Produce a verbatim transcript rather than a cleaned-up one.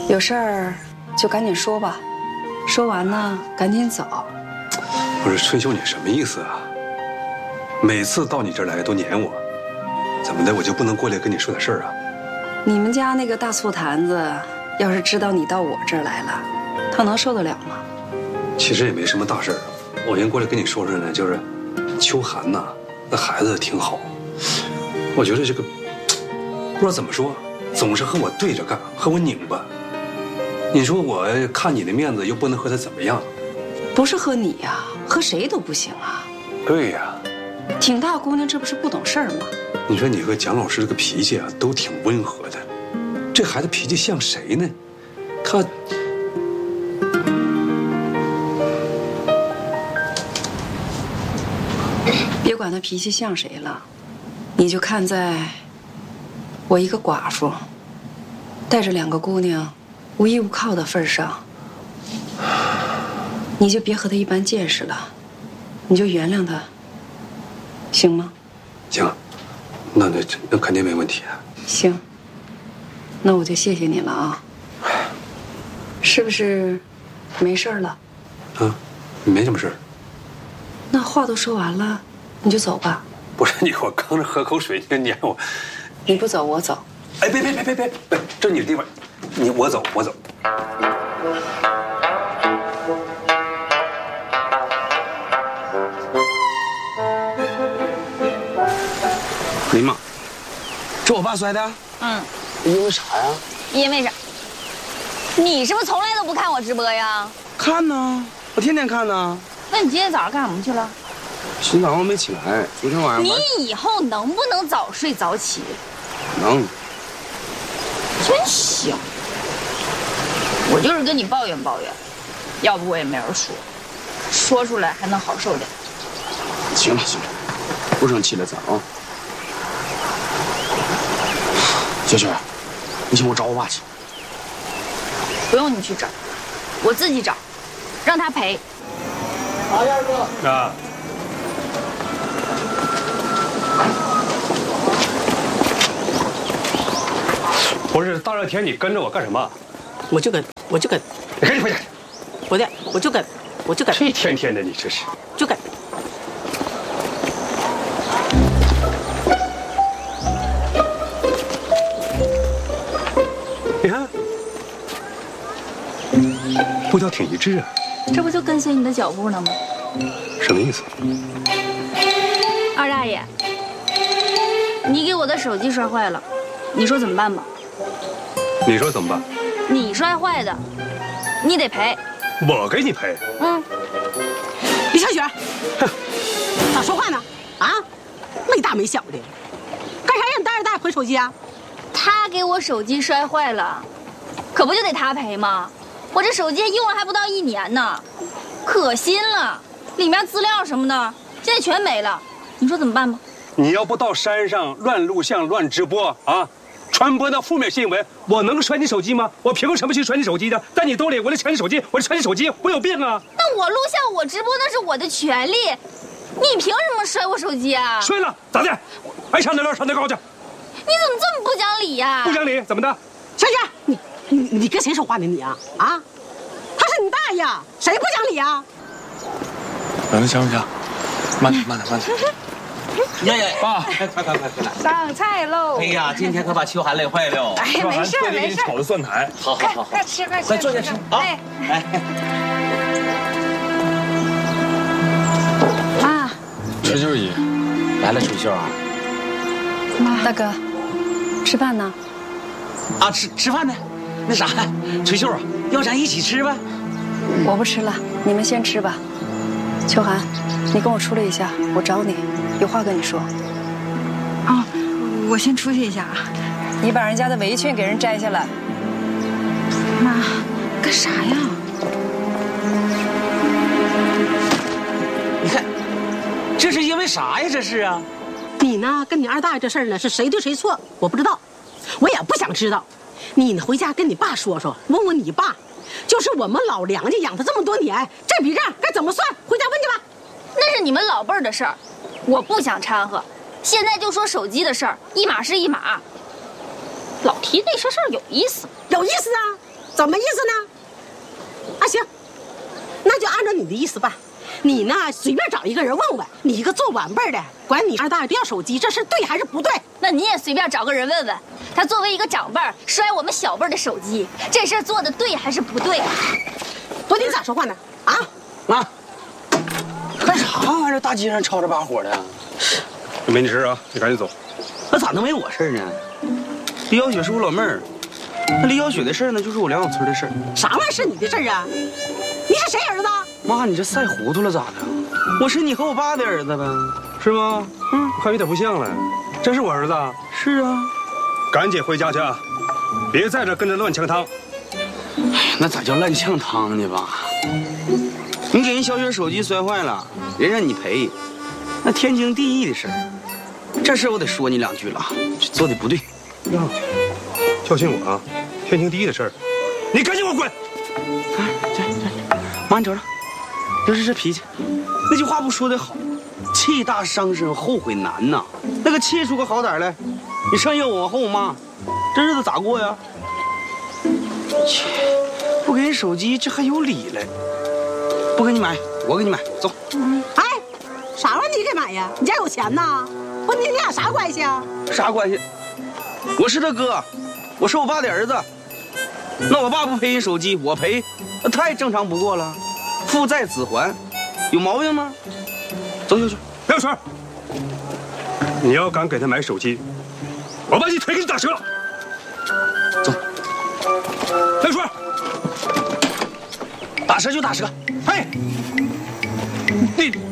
有事儿就赶紧说吧，说完呢赶紧走。 不是春秀，你什么意思啊？每次到你这儿来都撵我，怎么的？我就不能过来跟你说点事儿啊？ 你们家那个大醋坛子，要是知道你到我这儿来了，他能受得了吗？ 其实也没什么大事儿，我先过来跟你说说呢，就是秋寒呐，那孩子挺好，我觉得这个不知道怎么说，总是和我对着干，和我拧巴。你说我看你的面子，又不能和他怎么样？ 不是和你呀，和谁都不行啊。 对呀， 挺大姑娘，这不是不懂事儿吗？ 你说你和蒋老师这个脾气啊，都挺温和的，这孩子脾气像谁呢？他。 别管他脾气像谁了，你就看在我一个寡妇带着两个姑娘无依无靠的份上，你就别和他一般见识了，你就原谅他，行吗？ 行，那那那肯定没问题啊。 行，那我就谢谢你了啊。是不是没事了？ 啊，没什么事。 那话都说完了，你就走吧。 不是你，我刚喝口水，你撵我。 你不走，我走。 哎，别别别别别别，这是你的地方，你我走我走。 林妈，这我爸摔的？ 嗯。 因为啥呀？ 因为啥？你是不是从来都不看我直播呀？ 看呢，我天天看呢。 那你今天早上干什么去了？ 今早上没起来，昨天晚上。 你以后能不能早睡早起？ 能。 真行。我就是跟你抱怨抱怨，要不我也没人说，说出来还能好受点。 行了行了，不生气了咱啊。小雪，你请我找我爸去。 不用你去找，我自己找，让他陪。 大燕哥啊。不是大热天你跟着我干什么？ 我就跟我就跟， 你赶紧回家。 不对，我就跟我就跟。 这一天天的你这是。 就跟。 你看，步调挺一致啊。 这不就跟随你的脚步了吗？ 什么意思？ 二大爷，你给我的手机摔坏了，你说怎么办吧？ 你说怎么办？ 你摔坏的，你得赔。 我给你赔。 嗯。 李小雪，哼，咋说话呢？啊，没大没小的，干啥让你带着大爷赔手机啊？ 他给我手机摔坏了，可不就得他赔吗？我这手机用了还不到一年呢，可新了，里面资料什么的现在全没了，你说怎么办吧？ 你要不到山上乱录像、乱直播啊，传播那负面新闻，我能摔你手机吗？我凭什么去摔你手机的？在你兜里，我得抢你手机，我得摔你手机，我有病啊！ 那我录像、我直播那是我的权利，你凭什么摔我手机啊？ 摔了咋的？爱上哪高上哪高去！ 你怎么这么不讲理呀？ 不讲理怎么的？ 小雪，你你你跟谁说话呢你啊啊？他是你大爷，谁不讲理啊？ 等等，行不行？慢点，慢点，慢点。 爷爷， 爸，快快快快快来！ 上菜喽！哎呀，今天可把秋寒累坏了。 哎呀，没事没事。 炒的蒜苔， 好好好， 快吃快吃， 快坐下吃啊！哎，来， 妈， 春秀姨，来了，春秀啊。 妈，大哥，吃饭呢？ 啊，吃吃饭呢？那啥，春秀啊，要咱一起吃呗？ 我不吃了，你们先吃吧。秋寒，你跟我出来一下，我找你，有话跟你说。 啊，我先出去一下啊。 你把人家的围裙给人摘下来。 妈，干啥呀？ 你看，这是因为啥呀？这是啊。 你呢，跟你二大爷这事儿呢，是谁对谁错，我不知道，我也不想知道。你呢，回家跟你爸说说，问问你爸。就是我们老梁家养他这么多年，这笔账该怎么算？回家问去吧。 那是你们老辈儿的事儿，我不想掺和。现在就说手机的事儿，一码是一码。老提那些事儿有意思， 有意思啊！ 怎么意思呢？啊，行，那就按照你的意思办。你呢，随便找一个人问问，你一个做晚辈的，管你二大爷要手机，这事对还是不对？ 那你也随便找个人问问，他作为一个长辈摔我们小辈的手机，这事做的对还是不对？ 多丁咋说话呢？啊， 妈，干啥玩意儿？大街上吵着把火的。 没你事啊，你赶紧走。 那咋能没我事呢？李小雪是我老妹儿，那李小雪的事呢，就是我两小村的事儿。 啥玩意儿是你的事儿啊？你是谁儿子？ 妈，你这赛糊涂了咋的？我是你和我爸的儿子呗， 是吗？嗯，看有点不像了。真是我儿子？ 是啊。 赶紧回家去啊，别在这跟着乱呛汤。 哎呀，那咋叫乱呛汤呢吧？你给人小雪手机摔坏了，人让你赔，那天经地义的事儿。这事我得说你两句了，这做的不对。 呀，教训我啊，天经地义的事儿，你赶紧给我滚！ 哎，这这，妈，你瞅瞅，就是这脾气。那句话不说的好，气大伤身，后悔难呐。那个气出个好歹来，你上有我和我妈，这日子咋过呀？切，不给人手机，这还有理了？不给你买，我给你买，走。 哎，啥玩意儿你给买呀？你家有钱呐？不，你你俩啥关系啊？ 啥关系？我是他哥，我是我爸的儿子。那我爸不赔人手机，我赔，那太正常不过了。父债子还，有毛病吗？走走走， 刘水，你要敢给他买手机，我把你腿给你打折。 走， 刘水， 打折就打折。 嘿，你。